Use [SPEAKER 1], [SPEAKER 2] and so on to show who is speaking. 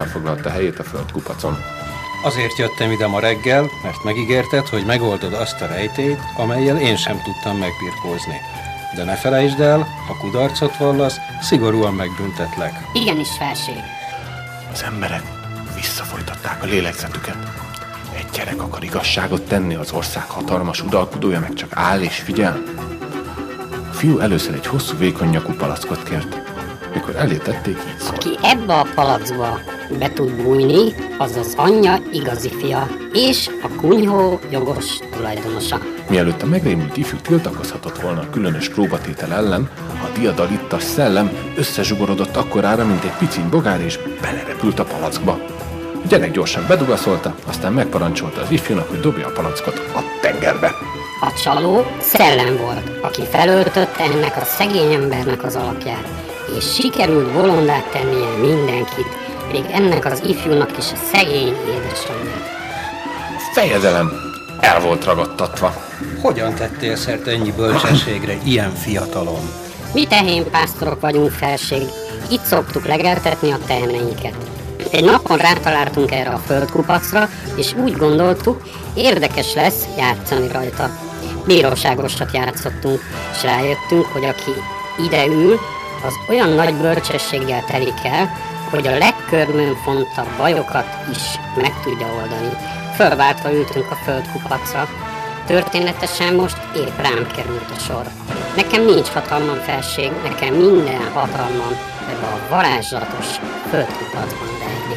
[SPEAKER 1] elfoglalta helyét a földkupacon.
[SPEAKER 2] Azért jöttem ide ma reggel, mert megígérted, hogy megoldod azt a rejtélyt, amellyel én sem tudtam megbirkózni. De ne felejtsd el, ha kudarcot vallasz, szigorúan megbüntetlek.
[SPEAKER 3] Igenis, felség.
[SPEAKER 1] Az emberek visszafolytatták a lélegzetüket. Egy gyerek akar igazságot tenni, az ország hatalmas uralkodója meg csak áll és figyel. A fiú először egy hosszú, vékony nyakú palackot kért. Mikor elé tették, így szólt.
[SPEAKER 3] Aki ebbe a palacba be tud bújni, az az anyja igazi fia, és a kunyhó jogos tulajdonosa.
[SPEAKER 1] Mielőtt a megrémült ifjú tiltakozhatott volna a különös próbatétel ellen, a diadalittas szellem összezsugorodott akkorára, mint egy piciny bogár, és belerepült a palackba. A gyerek gyorsan bedugaszolta, aztán megparancsolta az ifjúnak, hogy dobja a palackot a tengerbe.
[SPEAKER 3] A csaló szellem volt, aki felöltötte ennek a szegény embernek az alakját, és sikerült bolondát tennie mindenkit, még ennek az ifjúnak is a szegény édesanyját.
[SPEAKER 1] A fejedelem el volt ragadtatva.
[SPEAKER 2] Hogyan tettél szert ennyi bölcsességre ilyen fiatalon?
[SPEAKER 3] Mi tehénpásztorok vagyunk, felség, itt szoktuk legeltetni a teheneinket. Egy napon rátaláltunk erre a földkupacra, és úgy gondoltuk, érdekes lesz játszani rajta. Bíróságosat játszottunk, és rájöttünk, hogy aki ide ül, az olyan nagy bölcsességgel telik el, hogy a legkörmönfontabb bajokat is meg tudja oldani. Fölváltva ültünk a földkupacra. Történetesen most épp rám került a sor. Nekem nincs hatalmam, felség, nekem minden hatalmam ebbe a varázslatos földkupacban.